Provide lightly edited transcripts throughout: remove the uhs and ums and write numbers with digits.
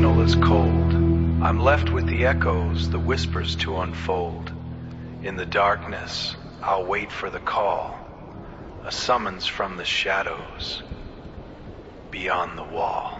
signal is cold. I'm left with the echoes, the whispers to unfold. In the darkness, I'll wait for the call, a summons from the shadows, beyond the wall.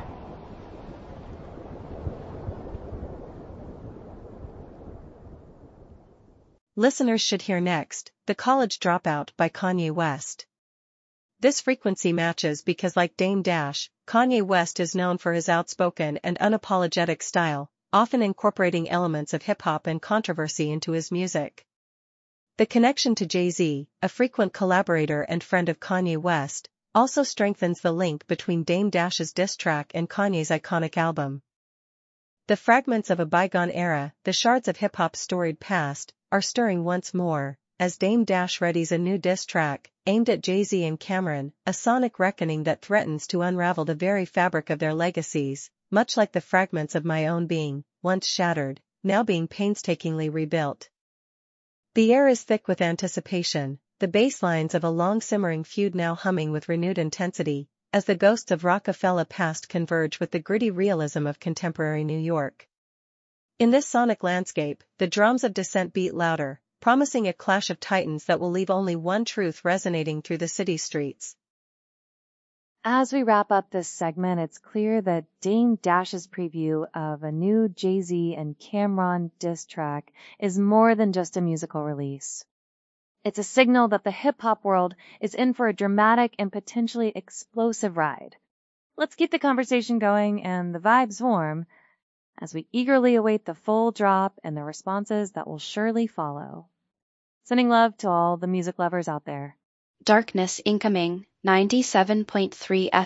Listeners should hear next, The College Dropout by Kanye West. This frequency matches because, like Dame Dash, Kanye West is known for his outspoken and unapologetic style, often incorporating elements of hip-hop and controversy into his music. The connection to Jay-Z, a frequent collaborator and friend of Kanye West, also strengthens the link between Dame Dash's diss track and Kanye's iconic album. The fragments of a bygone era, the shards of hip-hop's storied past, are stirring once more, as Dame Dash readies a new diss track, aimed at Jay-Z and Cameron, a sonic reckoning that threatens to unravel the very fabric of their legacies, much like the fragments of my own being, once shattered, now being painstakingly rebuilt. The air is thick with anticipation, the bass lines of a long-simmering feud now humming with renewed intensity, as the ghosts of Rockefeller past converge with the gritty realism of contemporary New York. In this sonic landscape, the drums of dissent beat louder, promising a clash of titans that will leave only one truth resonating through the city streets. As we wrap up this segment, it's clear that Dame Dash's preview of a new Jay-Z and Cameron diss track is more than just a musical release. It's a signal that the hip-hop world is in for a dramatic and potentially explosive ride. Let's keep the conversation going and the vibes warm as we eagerly await the full drop and the responses that will surely follow. Sending love to all the music lovers out there. Darkness Incoming 97.3